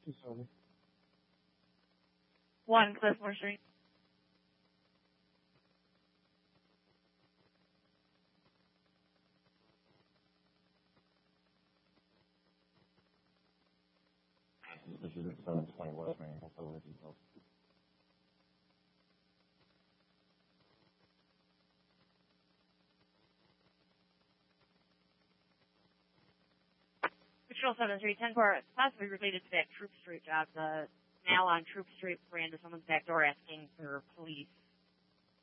1 Cliffmore Street. This is at 720 West Main. Also with details. Patrol 7310 possibly related to that Troop Street job. The male on Troop Street ran to someone's back door asking for police.